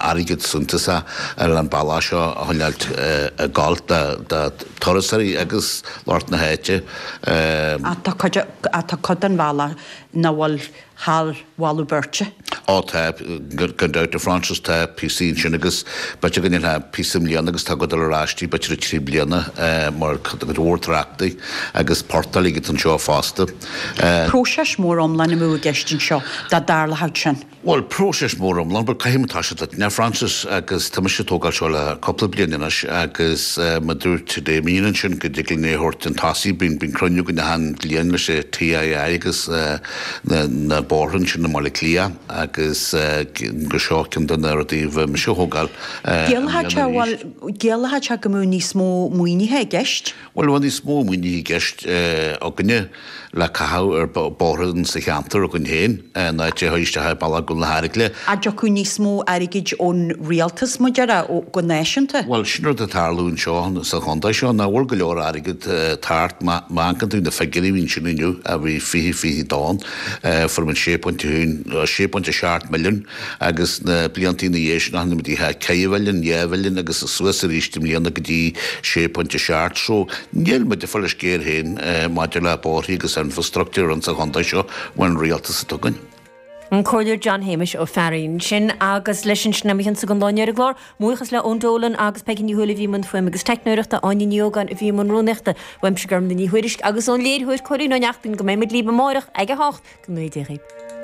arigid suntasa an balla seo holialt galt da torasari agus lort na héite Tá codan bhla nawal hal walu birche. Tá gandát a Francis tá PC sin agus bete gan ha PC bliana agus tá go arátí bete trí bliana mar ótrachtaí agus portal get an seo fásta. Próses mór omlan mú gestin seo da darla hausin. Well, próses mór omlan, bar caiimtá se na Francis agus tá se tógáil seo le coppla bliananas agus madúirt dé mían sin go dgil né hort an tasí bin cruniú go na han blian le sé TIA agus na borhan sin na mala clia agus go seo cin don narratív me seo hógáil. Gealaha se go mú ní smó muoinithe gist? Well, bhain ní smó muoinithe gist ó gunne le cathá ar borhan sa cheantar ó gun héin na te hoistethe balla go na háricle. A jo cú ní smó airigid ón rialtas mo deara ó go náisianta? Well, sinir a tarlún seo sa chonda seo na bhfuil go leor airigid tart mácan tú na fegirí vín sin inniu a bhí fihi dáin for an 6.7 milliún agus na bliantí na dhééis na hanna dí ha ceihhelinn, éhhelinn agus a Suasa ríiste mlíanana go dtí 6.7 so níl me de folas géir héin maidir le bórthaí agus infrastructúr an sa chonda seo bhain rialtas a tugann. An cóidir John Hamish ó Farín sin agus leis na michan sa gondáine glór muchas le ondólan agus pegin hula bhí man fuim agus technoireachta aine yogan bhí man rúneachta weim se garm na ní huiris agus ón léir huir choirí nó neachtain go méid líba máireach ag a hácht go nuí déirib.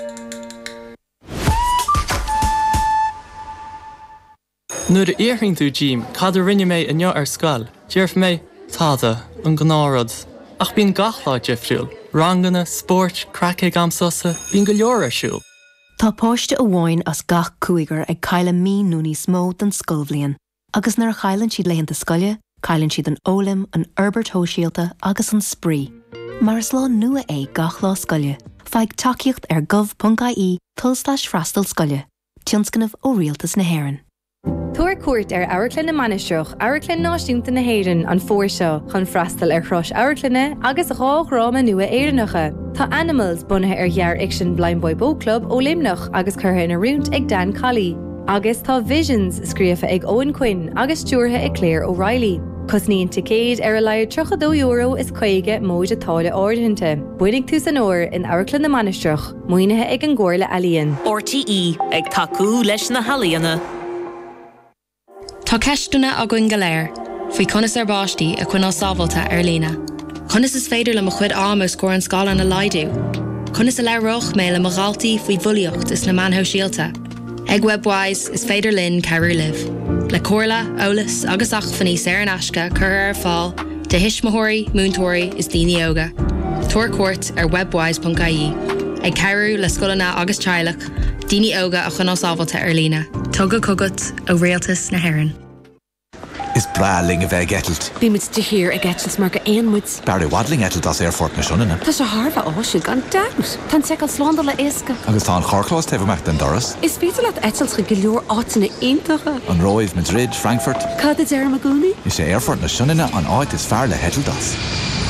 Nuair a éiring tú Jim, cad a rinne mé inneo ar scoil, dearf mé táda an gnárad. Ach bín gachlá Jeffriúil, rangana, sport, crackig amsosa, bín go leor arsúil. Tá páiste a bháin as gach cuaigar ag caile mí núní smó den scolbhliain, agus nar a chailann siad leitheanta scoile, cailann siad an ólim, an Herbert Hóisialta agus an sprí. Mar is lá nua é gach lá scoile, feig takeíocht ar gov.ie /freastal scoile, tionscanmh ó rialtas na hÉireann. Tuair cuairt ar Airclin na Manisteach, Airclin náisiúnta na hÉireann an fórseo chun freastal ar chrois Airclinne agus ráma nua éireannacha. Tá Animals bunathe ar ghearr Action Blind Boy Boat Club ó Limnach agus curtha ina riúnt ag Dan Colley. Agus tá Visions scríofa ag Owen Quinn agus stúrtha ag Claire O'Reilly. Cosníonn ticéad ar a leir €32 is chuige móid atála áirithinte. Buinnig tú san óir in Airclin na Manisteach, muoinethe ag an ggóir le Alíonn. RTE ag tacú leis na Halíonna. Tá ceistúna a gcuin go léir, faoi conas ar báistí a chuinál sábhalta ar lína. Conas is féidir le mo chuid ámas scóir an scála na laidú. Conas a leiroch mé le mo galtaí faoi bhuilíocht is na manthó síalta. Ag webwise is féidir linn ceirú liv. Le cóirla, ólas agus achfaní sé an asca chur ar fáil, de hismóirí, múntóirí is daoine óga. Tuair cuairt ar webwise.ie. Ag ceirú le scolanna agus teilech, daoine óga a chuinál sábhalta ar lína. Tugad cogat ó rialtas na hÉireann. Is braling a bheith getalt. Bí muid de hir a getalt mar go éonmuid. Barry wadling etalt as airfort na siúnana. Tá sé Harbh áisiúil gan daus. Tá secail slánda le éasca. Agus tá an chorclás tefamach den doras. Is féidir leat etalt go leor átainna aontacha. An Roiv, Madrid, Frankfurt. Cad is ar a magúnaí? Is sé airfort na siúnana an áit is fearr le hetalt as.